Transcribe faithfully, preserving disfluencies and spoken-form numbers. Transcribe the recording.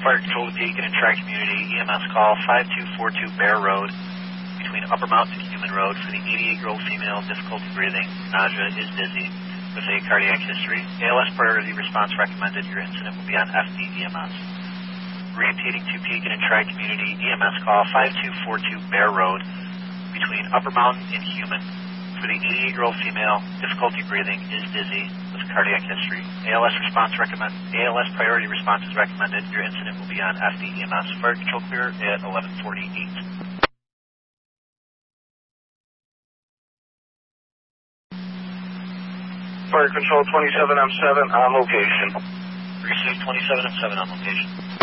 Fire Control to Beacon and Tri-Community, E M S call five two four two Bear Road, between Upper Mountain and Human Road, for the eighty-eight-year-old female, difficulty breathing, nausea, is dizzy, with a cardiac history. A L S priority response recommended. Your incident will be on F D E M S. Repeating to Beacon and Tri-Community, E M S call five two four two Bear Road, between Upper Mountain and Human, for the eighty-eight-year-old female, difficulty breathing, is dizzy, with cardiac history. A L S response recommend. A L S priority response is recommended. Your incident will be on F D E M S. Fire Control clear at eleven forty-eight. Fire Control twenty-seven M seven on location. Receive twenty-seven M seven on location.